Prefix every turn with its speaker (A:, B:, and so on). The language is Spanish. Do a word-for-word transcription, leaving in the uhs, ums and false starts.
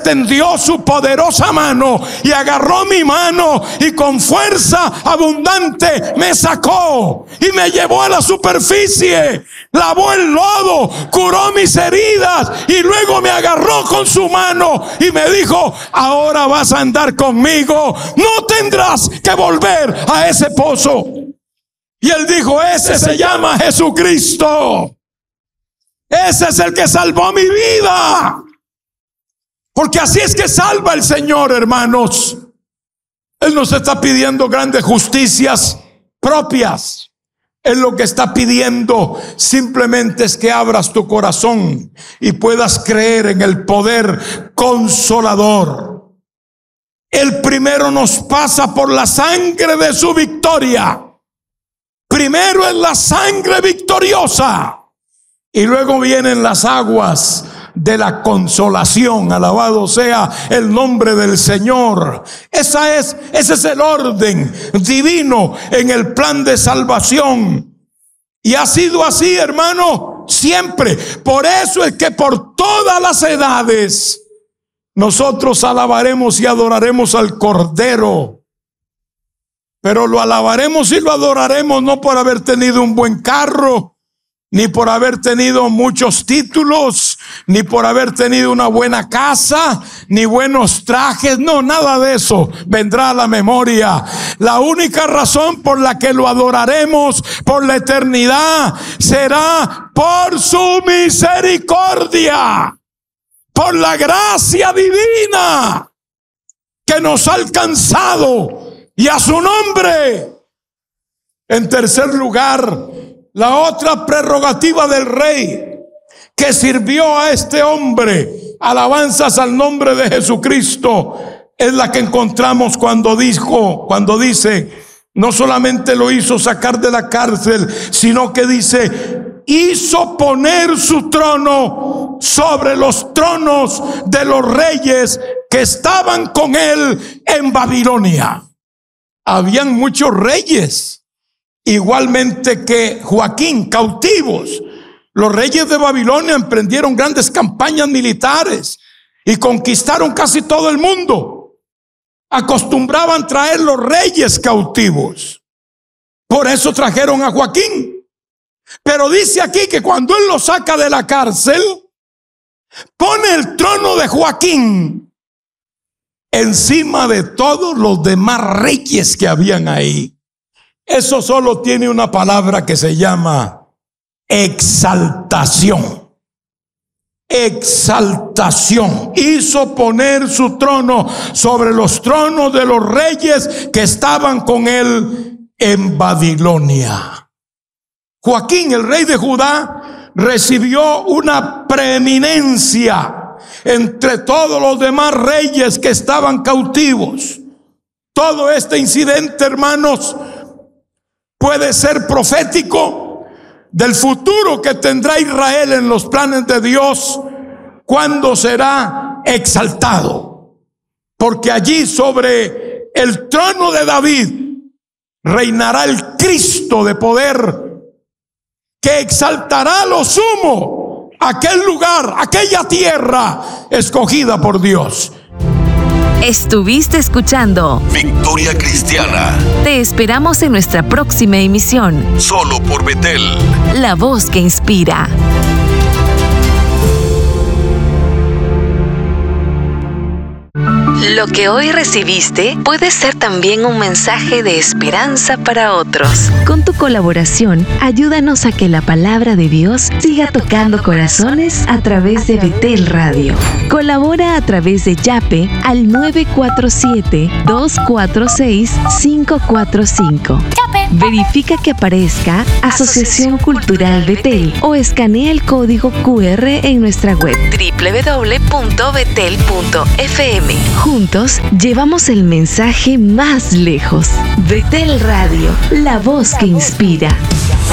A: extendió su poderosa mano y agarró mi mano y con fuerza abundante me sacó y me llevó a la superficie, lavó el lodo, curó mis heridas y luego me agarró con su mano y me dijo: ahora vas a andar conmigo, no tendrás que volver a ese pozo. Y él dijo: ese se llama Jesucristo. Ese es el que salvó mi vida. Porque así es que salva el Señor, hermanos. Él nos está pidiendo grandes justicias propias. Él lo que está pidiendo simplemente es que abras tu corazón y puedas creer en el poder consolador. Él primero nos pasa por la sangre de su victoria. Primero es la sangre victoriosa y luego vienen las aguas de la consolación. Alabado sea el nombre del Señor. Esa es, ese es el orden divino en el plan de salvación. Y ha sido así, hermano, siempre. Por eso es que por todas las edades nosotros alabaremos y adoraremos al Cordero. Pero lo alabaremos y lo adoraremos no por haber tenido un buen carro, ni por haber tenido muchos títulos, ni por haber tenido una buena casa, ni buenos trajes. No, nada de eso vendrá a la memoria. La única razón por la que lo adoraremos por la eternidad será por su misericordia, por la gracia divina que nos ha alcanzado, y a su nombre. En tercer lugar, la otra prerrogativa del rey que sirvió a este hombre, alabanzas al nombre de Jesucristo, es la que encontramos cuando dijo, cuando dice, no solamente lo hizo sacar de la cárcel, sino que dice, hizo poner su trono sobre los tronos de los reyes que estaban con él en Babilonia. Habían muchos reyes, igualmente que Joaquín, cautivos. Los reyes de Babilonia emprendieron grandes campañas militares y conquistaron casi todo el mundo. Acostumbraban traer los reyes cautivos. Por eso trajeron a Joaquín. Pero dice aquí que cuando él lo saca de la cárcel, pone el trono de Joaquín encima de todos los demás reyes que habían ahí. Eso solo tiene una palabra que se llama exaltación. Exaltación. Hizo poner su trono sobre los tronos de los reyes que estaban con él en Babilonia. Joaquín, el rey de Judá, recibió una preeminencia entre todos los demás reyes que estaban cautivos. Todo este incidente, hermanos, puede ser profético del futuro que tendrá Israel en los planes de Dios cuando será exaltado. Porque allí sobre el trono de David reinará el Cristo de poder, que exaltará lo sumo aquel lugar, aquella tierra escogida por Dios.
B: Estuviste escuchando
C: Victoria Cristiana.
B: Te esperamos en nuestra próxima emisión.
C: Solo por Betel,
B: la voz que inspira. Lo que hoy recibiste puede ser también un mensaje de esperanza para otros. Con tu colaboración, ayúdanos a que la palabra de Dios siga tocando corazones a través de Betel Radio. Colabora a través de Yape al nueve cuatro siete, dos cuatro seis, cinco cuatro cinco. Verifica que aparezca Asociación Cultural Betel o escanea el código cu erre en nuestra web doble u doble u doble u punto betel punto efe eme. Juntos llevamos el mensaje más lejos. Betel Radio, la voz que inspira.